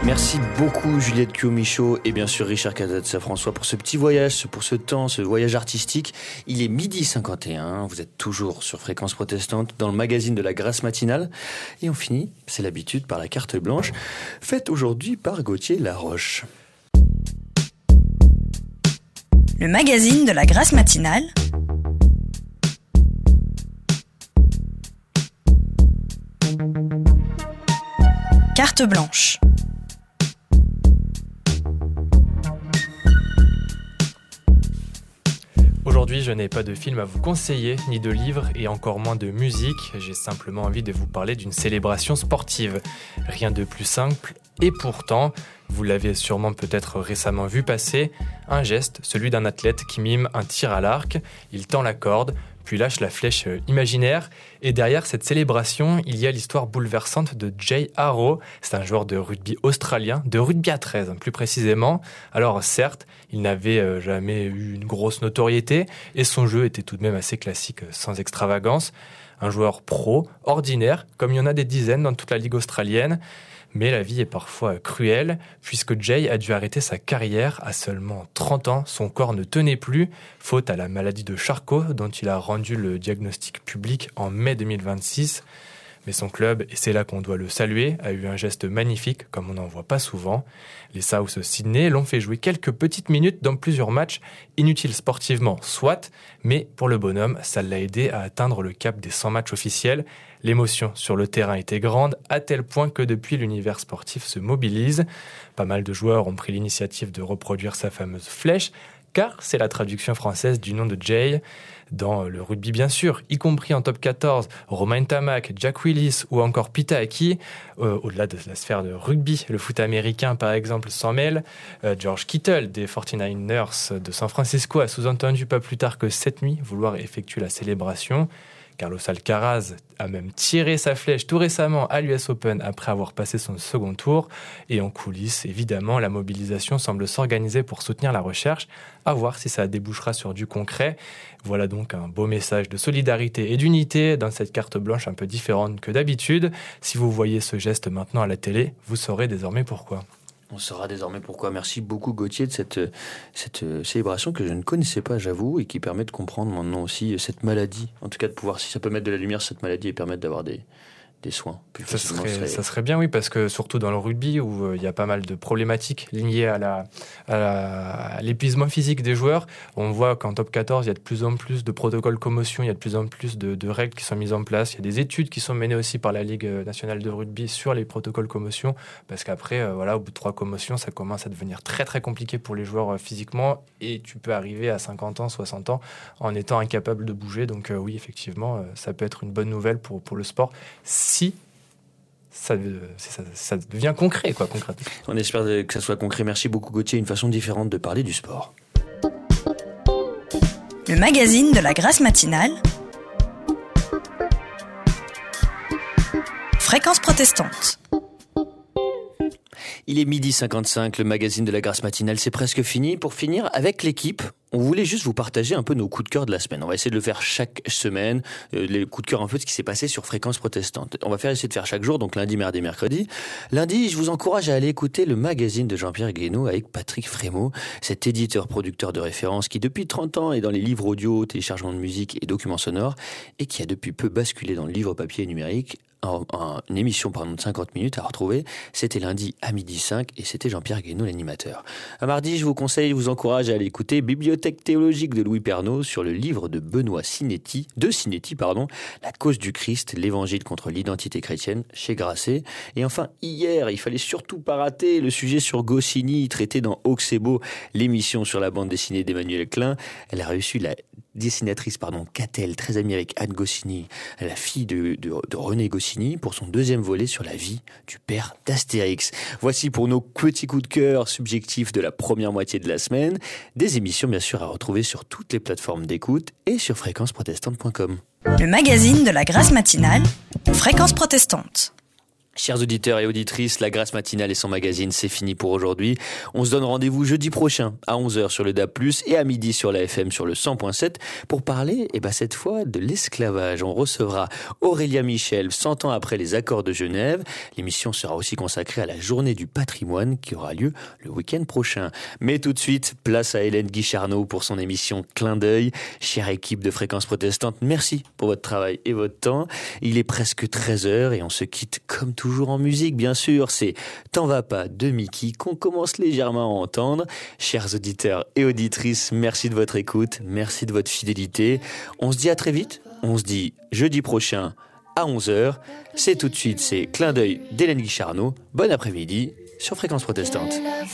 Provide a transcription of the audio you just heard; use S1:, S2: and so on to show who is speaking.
S1: Merci beaucoup Juliette Cuot-Michaud et bien sûr Richard Cazazza-François pour ce petit voyage, pour ce temps, ce voyage artistique. Il est 12h51, vous êtes toujours sur Fréquence Protestante dans le magazine de la Grâce matinale. Et on finit, c'est l'habitude, par la carte blanche, faite aujourd'hui par Gauthier Laroche.
S2: Le magazine de la Grâce matinale. Carte blanche.
S3: Aujourd'hui, je n'ai pas de film à vous conseiller, ni de livre, et encore moins de musique. J'ai simplement envie de vous parler d'une célébration sportive. Rien de plus simple, et pourtant, vous l'avez sûrement peut-être récemment vu passer, un geste, celui d'un athlète qui mime un tir à l'arc. Il tend la corde, puis lâche la flèche imaginaire. Et derrière cette célébration, il y a l'histoire bouleversante de Jay Arrow. C'est un joueur de rugby australien, de rugby à 13 plus précisément. Alors certes, il n'avait jamais eu une grosse notoriété et son jeu était tout de même assez classique, sans extravagance. Un joueur pro, ordinaire, comme il y en a des dizaines dans toute la ligue australienne. Mais la vie est parfois cruelle, puisque Jay a dû arrêter sa carrière à seulement 30 ans. Son corps ne tenait plus, faute à la maladie de Charcot, dont il a rendu le diagnostic public en mai 2026. Mais son club, et c'est là qu'on doit le saluer, a eu un geste magnifique, comme on n'en voit pas souvent. Les South Sydney l'ont fait jouer quelques petites minutes dans plusieurs matchs, inutiles sportivement, soit, mais pour le bonhomme, ça l'a aidé à atteindre le cap des 100 matchs officiels. L'émotion sur le terrain était grande, à tel point que depuis l'univers sportif se mobilise. Pas mal de joueurs ont pris l'initiative de reproduire sa fameuse flèche, car c'est la traduction française du nom de Jay. Dans le rugby bien sûr, y compris en top 14, Romain Tamac, Jack Willis ou encore Pita Aki. Au-delà de la sphère de rugby, le foot américain par exemple s'en mêle. George Kittle des 49ers de San Francisco a sous-entendu pas plus tard que cette nuit vouloir effectuer la célébration. Carlos Alcaraz a même tiré sa flèche tout récemment à l'US Open après avoir passé son second tour. Et en coulisses, évidemment, la mobilisation semble s'organiser pour soutenir la recherche. À voir si ça débouchera sur du concret. Voilà donc un beau message de solidarité et d'unité dans cette carte blanche un peu différente que d'habitude. Si vous voyez ce geste maintenant à la télé, vous saurez désormais pourquoi.
S1: On saura désormais pourquoi. Merci beaucoup Gauthier de cette célébration que je ne connaissais pas, j'avoue, et qui permet de comprendre maintenant aussi cette maladie. En tout cas, de pouvoir, si ça peut mettre de la lumière sur cette maladie et permettre d'avoir des soins.
S3: Ça serait bien, oui, parce que surtout dans le rugby, où il y a pas mal de problématiques liées à l'épuisement physique des joueurs, on voit qu'en top 14, il y a de plus en plus de protocoles commotion, il y a de plus en plus de règles qui sont mises en place, il y a des études qui sont menées aussi par la Ligue nationale de rugby sur les protocoles commotion, parce qu'après, au bout de 3 commotions, ça commence à devenir très très compliqué pour les joueurs physiquement, et tu peux arriver à 50 ans, 60 ans en étant incapable de bouger. Donc oui, effectivement, ça peut être une bonne nouvelle pour le sport, si ça devient concret, concrètement.
S1: On espère que ça soit concret. Merci beaucoup Gauthier, une façon différente de parler du sport.
S2: Le magazine de la Grâce matinale. Fréquence protestante.
S1: Il est 12h55, le magazine de la Grâce matinale, c'est presque fini. Pour finir, avec l'équipe, on voulait juste vous partager un peu nos coups de cœur de la semaine. On va essayer de le faire chaque semaine, les coups de cœur un peu de ce qui s'est passé sur Fréquence Protestante. On va essayer de faire chaque jour, donc lundi, mardi, mercredi. Lundi, je vous encourage à aller écouter le magazine de Jean-Pierre Guénaud avec Patrick Frémaux, cet éditeur-producteur de référence qui depuis 30 ans est dans les livres audio, téléchargements de musique et documents sonores, et qui a depuis peu basculé dans le livre papier et numérique. Une émission de 50 minutes à retrouver. C'était lundi à 12h05 et c'était Jean-Pierre Guénaud l'animateur. Un mardi, je vous encourage à aller écouter Bibliothèque théologique de Louis Pernaut sur le livre de Benoît Sinetti, La cause du Christ, l'évangile contre l'identité chrétienne chez Grasset. Et enfin, hier, il fallait surtout pas rater le sujet sur Goscinny traité dans Auxebo, l'émission sur la bande dessinée d'Emmanuel Klein. Elle a reçu la dessinatrice Catel, très amie avec Anne Goscinny, la fille de René Goscinny, pour son deuxième volet sur la vie du père d'Astérix. Voici pour nos petits coups de cœur subjectifs de la première moitié de la semaine. Des émissions bien sûr à retrouver sur toutes les plateformes d'écoute et sur fréquenceprotestante.com.
S2: Le magazine de la Grâce matinale, Fréquence protestante.
S1: Chers auditeurs et auditrices, la Grâce matinale et son magazine, c'est fini pour aujourd'hui. On se donne rendez-vous jeudi prochain à 11h sur le DAB+, et à midi sur la FM sur le 100.7 pour parler, cette fois, de l'esclavage. On recevra Aurélia Michel, 100 ans après les accords de Genève. L'émission sera aussi consacrée à la journée du patrimoine qui aura lieu le week-end prochain. Mais tout de suite, place à Hélène Guicharneau pour son émission Clin d'œil. Chère équipe de Fréquence Protestante, merci pour votre travail et votre temps. Il est presque 13h et on se quitte comme toujours en musique, bien sûr. C'est T'en vas pas de Mickey qu'on commence légèrement à entendre. Chers auditeurs et auditrices, merci de votre écoute, merci de votre fidélité. On se dit à très vite. On se dit jeudi prochain à 11h. C'est tout de suite, c'est Clin d'œil d'Hélène Guicharneau. Bon après-midi sur Fréquence Protestante.